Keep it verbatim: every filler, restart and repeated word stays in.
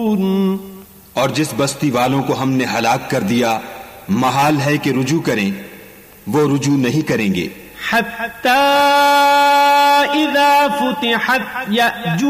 और जिस बस्ती वालों को हमने हलाक कर दिया महाल है कि रुजू करें, वो रुजू नहीं करेंगे। हत्ता इज़ा फुतिहत यअजूज